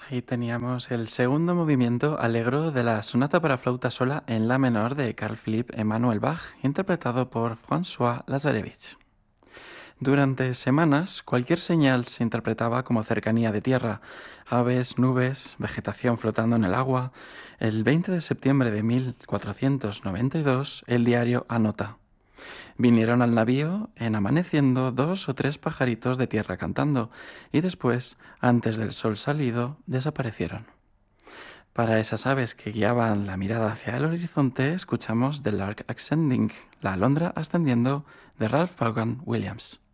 Ahí teníamos el segundo movimiento allegro de la sonata para flauta sola en la menor de Carl Philipp Emanuel Bach, interpretado por François Lazarevich. Durante semanas, cualquier señal se interpretaba como cercanía de tierra, aves, nubes, vegetación flotando en el agua. El 20 de septiembre de 1492, el diario anota: vinieron al navío en amaneciendo 2 o 3 pajaritos de tierra cantando, y después, antes del sol salido, desaparecieron. Para esas aves que guiaban la mirada hacia el horizonte, escuchamos The Lark Ascending, la alondra ascendiendo, de Ralph Vaughan Williams.